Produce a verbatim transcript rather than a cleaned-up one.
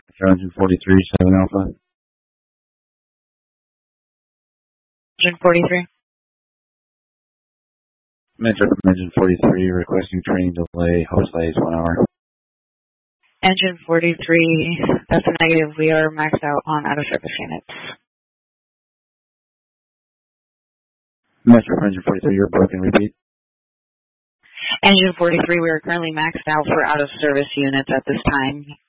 Engine forty-three, seven Alpha. Engine forty-three. Metro from Engine forty-three, requesting train delay, host delays one hour. Engine forty-three, that's a negative. We are maxed out on out-of-service units. Metro from Engine forty-three, you're broken, repeat. Engine forty-three, we are currently maxed out for out-of-service units at this time.